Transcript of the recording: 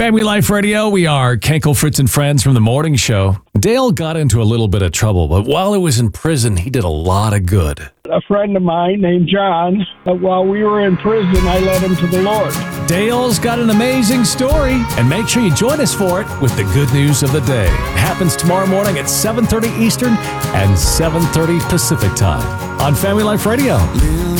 Family Life Radio, we are Kenkel, Fritz, and Friends from the morning show. Dale got into a little bit of trouble, but while he was in prison, he did a lot of good. A friend of mine named John, while we were in prison, I led him to the Lord. Dale's got an amazing story, and make sure you join us for it with the good news of the day. It happens tomorrow morning at 7:30 Eastern and 7:30 Pacific time on Family Life Radio.